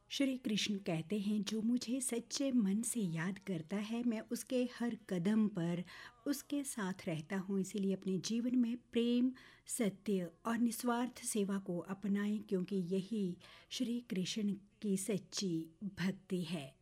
श्री कृष्ण कहते हैं, जो मुझे सच्चे मन से याद करता है मैं उसके हर कदम पर उसके साथ रहता हूँ। इसीलिए अपने जीवन में प्रेम, सत्य और निस्वार्थ सेवा को अपनाएं, क्योंकि यही श्री कृष्ण की सच्ची भक्ति है।